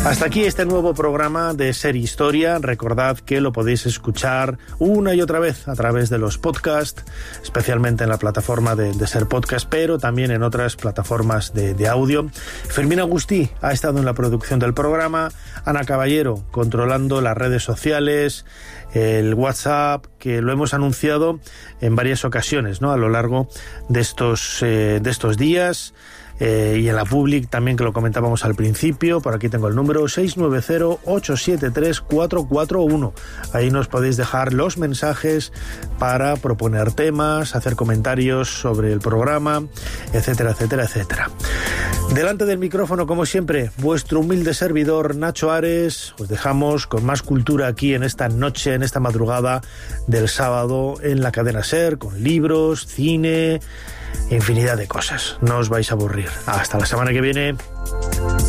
Hasta aquí este nuevo programa de Ser Historia. Recordad que lo podéis escuchar una y otra vez a través de los podcasts, especialmente en la plataforma de Ser Podcast, pero también en otras plataformas de audio. Fermín Agustí ha estado en la producción del programa, Ana Caballero controlando las redes sociales, el WhatsApp, que lo hemos anunciado en varias ocasiones, ¿no?, a lo largo de estos días. Y en la Public también, que lo comentábamos al principio. Por aquí tengo el número 690-873-441. Ahí nos podéis dejar los mensajes para proponer temas, hacer comentarios sobre el programa, etcétera, etcétera, etcétera. Delante del micrófono, como siempre, vuestro humilde servidor Nacho Ares. Os dejamos con más cultura aquí en esta noche, en esta madrugada del sábado en la cadena SER, con libros, cine, infinidad de cosas. No os vais a aburrir. Hasta la semana que viene.